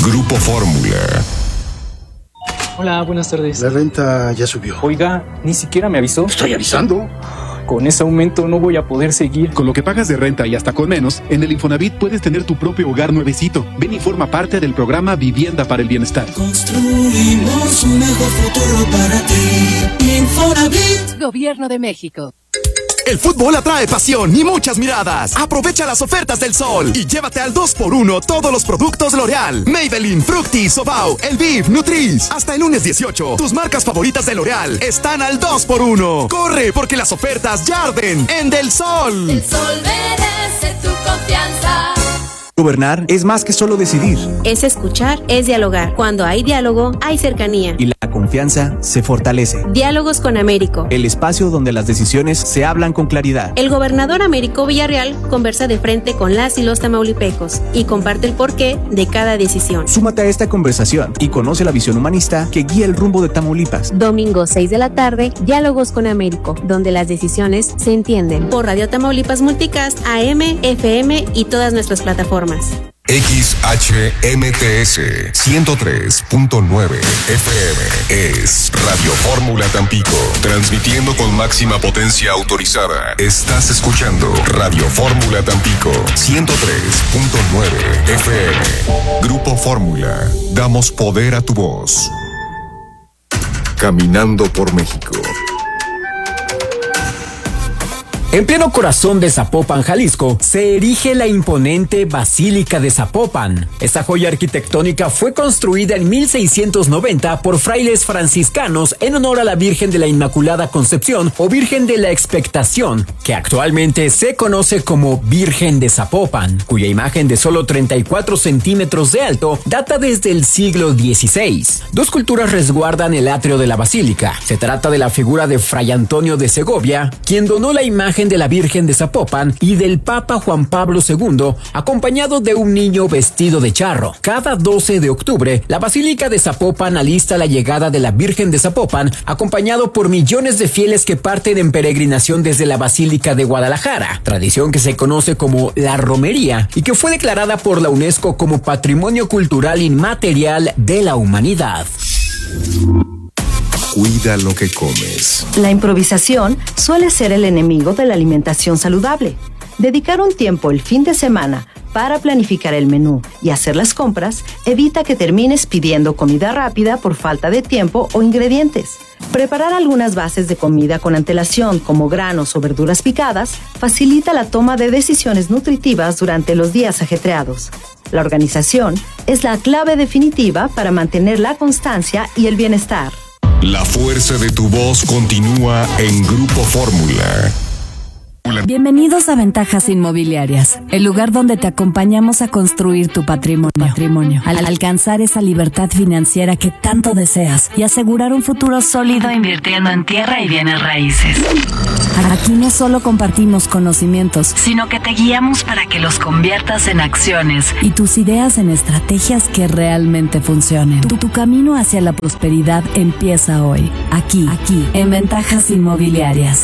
Grupo Fórmula. Hola, buenas tardes. La renta ya subió. Oiga, ni siquiera me avisó. Estoy avisando. Con ese aumento no voy a poder seguir. Con lo que pagas de renta y hasta con menos, en el Infonavit puedes tener tu propio hogar nuevecito. Ven y forma parte del programa Vivienda para el Bienestar. Construimos un mejor futuro para ti. Infonavit. Gobierno de México. El fútbol atrae pasión y muchas miradas. Aprovecha las ofertas del sol y llévate al 2x1 todos los productos L'Oreal, Maybelline, Fructis, Sobao, Elviv, Nutriz. Hasta el lunes 18, tus marcas favoritas de L'Oreal están al 2x1. Corre, porque las ofertas ya arden en Del Sol. El sol merece tu confianza. Gobernar es más que solo decidir. Es escuchar, es dialogar. Cuando hay diálogo, hay cercanía. Y la confianza se fortalece. Diálogos con Américo. El espacio donde las decisiones se hablan con claridad. El gobernador Américo Villarreal conversa de frente con las y los tamaulipecos y comparte el porqué de cada decisión. Súmate a esta conversación y conoce la visión humanista que guía el rumbo de Tamaulipas. Domingo 6 de la tarde, Diálogos con Américo, donde las decisiones se entienden. Por Radio Tamaulipas Multicast, AM, FM y todas nuestras plataformas. XHMTS 103.9 FM es Radio Fórmula Tampico, transmitiendo con máxima potencia autorizada. Estás escuchando Radio Fórmula Tampico 103.9 FM. Grupo Fórmula, damos poder a tu voz. Caminando por México. En pleno corazón de Zapopan, Jalisco, se erige la imponente Basílica de Zapopan. Esta joya arquitectónica fue construida en 1690 por frailes franciscanos en honor a la Virgen de la Inmaculada Concepción o Virgen de la Expectación, que actualmente se conoce como Virgen de Zapopan, cuya imagen de solo 34 centímetros de alto data desde el siglo XVI. Dos culturas resguardan el atrio de la basílica. Se trata de la figura de Fray Antonio de Segovia, quien donó la imagen de la Virgen de Zapopan, y del Papa Juan Pablo II, acompañado de un niño vestido de charro. Cada 12 de octubre, la Basílica de Zapopan alista la llegada de la Virgen de Zapopan, acompañado por millones de fieles que parten en peregrinación desde la Basílica de Guadalajara, tradición que se conoce como la romería y que fue declarada por la UNESCO como Patrimonio Cultural Inmaterial de la Humanidad. Cuida lo que comes. La improvisación suele ser el enemigo de la alimentación saludable. Dedicar un tiempo el fin de semana para planificar el menú y hacer las compras evita que termines pidiendo comida rápida por falta de tiempo o ingredientes. Preparar algunas bases de comida con antelación, como granos o verduras picadas, facilita la toma de decisiones nutritivas durante los días ajetreados. La organización es la clave definitiva para mantener la constancia y el bienestar. La fuerza de tu voz continúa en Grupo Fórmula. Bienvenidos a Ventajas Inmobiliarias, el lugar donde te acompañamos a construir tu patrimonio, al alcanzar esa libertad financiera que tanto deseas y asegurar un futuro sólido invirtiendo en tierra y bienes raíces. Aquí no solo compartimos conocimientos, sino que te guiamos para que los conviertas en acciones y tus ideas en estrategias que realmente funcionen. Tu camino hacia la prosperidad empieza hoy, aquí, en Ventajas Inmobiliarias.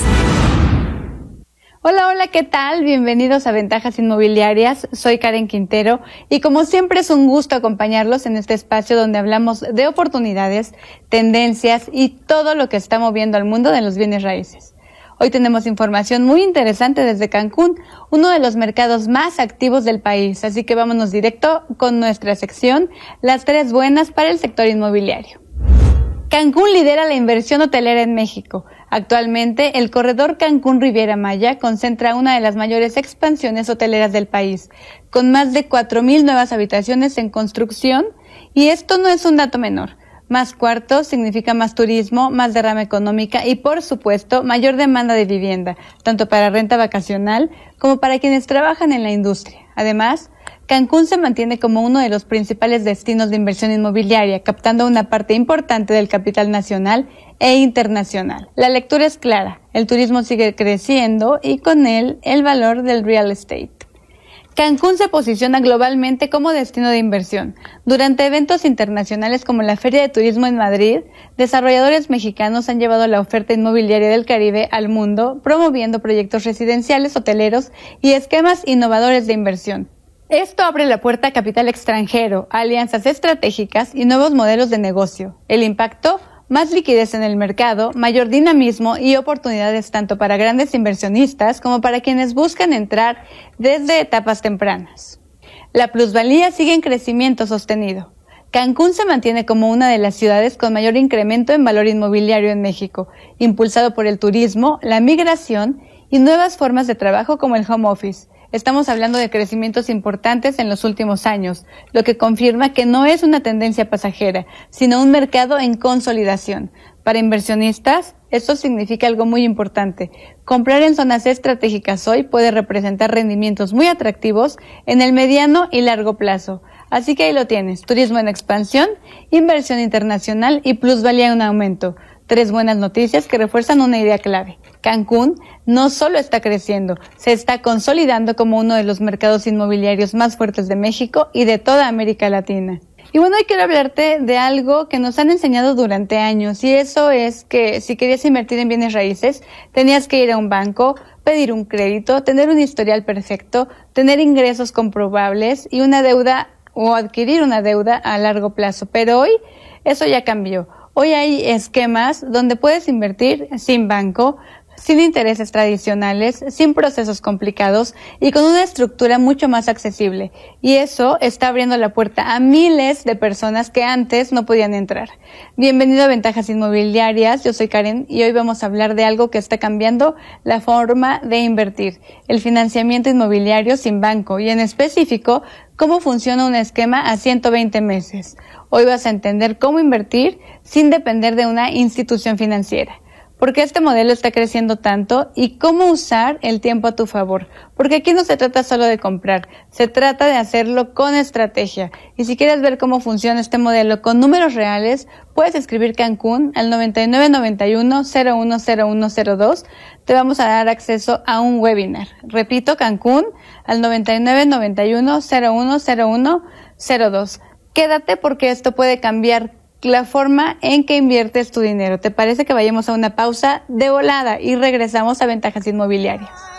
Hola, ¿qué tal? Bienvenidos a Ventajas Inmobiliarias. Soy Karen Quintero y como siempre es un gusto acompañarlos en este espacio donde hablamos de oportunidades, tendencias y todo lo que está moviendo al mundo de los bienes raíces. Hoy tenemos información muy interesante desde Cancún, uno de los mercados más activos del país, así que vámonos directo con nuestra sección, las 3 buenas para el sector inmobiliario. Cancún lidera la inversión hotelera en México. Actualmente, el corredor Cancún-Riviera Maya concentra una de las mayores expansiones hoteleras del país, con más de 4,000 nuevas habitaciones en construcción, y esto no es un dato menor. Más cuartos significa más turismo, más derrama económica y, por supuesto, mayor demanda de vivienda, tanto para renta vacacional como para quienes trabajan en la industria. Además, Cancún se mantiene como uno de los principales destinos de inversión inmobiliaria, captando una parte importante del capital nacional e internacional. La lectura es clara, el turismo sigue creciendo y con él el valor del real estate. Cancún se posiciona globalmente como destino de inversión. Durante eventos internacionales como la Feria de Turismo en Madrid, desarrolladores mexicanos han llevado la oferta inmobiliaria del Caribe al mundo, promoviendo proyectos residenciales, hoteleros y esquemas innovadores de inversión. Esto abre la puerta a capital extranjero, alianzas estratégicas y nuevos modelos de negocio. El impacto: más liquidez en el mercado, mayor dinamismo y oportunidades tanto para grandes inversionistas como para quienes buscan entrar desde etapas tempranas. La plusvalía sigue en crecimiento sostenido. Cancún se mantiene como una de las ciudades con mayor incremento en valor inmobiliario en México, impulsado por el turismo, la migración y nuevas formas de trabajo como el home office. Estamos hablando de crecimientos importantes en los últimos años, lo que confirma que no es una tendencia pasajera, sino un mercado en consolidación. Para inversionistas, esto significa algo muy importante. Comprar en zonas estratégicas hoy puede representar rendimientos muy atractivos en el mediano y largo plazo. Así que ahí lo tienes: turismo en expansión, inversión internacional y plusvalía en aumento. 3 buenas noticias que refuerzan una idea clave. Cancún no solo está creciendo, se está consolidando como uno de los mercados inmobiliarios más fuertes de México y de toda América Latina. Y bueno, hoy quiero hablarte de algo que nos han enseñado durante años, y eso es que si querías invertir en bienes raíces, tenías que ir a un banco, pedir un crédito, tener un historial perfecto, tener ingresos comprobables y una deuda o adquirir una deuda a largo plazo. Pero hoy eso ya cambió. Hoy hay esquemas donde puedes invertir sin banco, sin intereses tradicionales, sin procesos complicados y con una estructura mucho más accesible. Y eso está abriendo la puerta a miles de personas que antes no podían entrar. Bienvenido a Ventajas Inmobiliarias, yo soy Karen y hoy vamos a hablar de algo que está cambiando la forma de invertir: el financiamiento inmobiliario sin banco y en específico cómo funciona un esquema a 120 meses. Hoy vas a entender cómo invertir sin depender de una institución financiera, por qué este modelo está creciendo tanto y cómo usar el tiempo a tu favor. Porque aquí no se trata solo de comprar, se trata de hacerlo con estrategia. Y si quieres ver cómo funciona este modelo con números reales, puedes escribir Cancún al 9991-010102. Te vamos a dar acceso a un webinar. Repito, Cancún al 9991-010102. Quédate porque esto puede cambiar la forma en que inviertes tu dinero. ¿Te parece que vayamos a una pausa de volada y regresamos a Ventajas Inmobiliarias?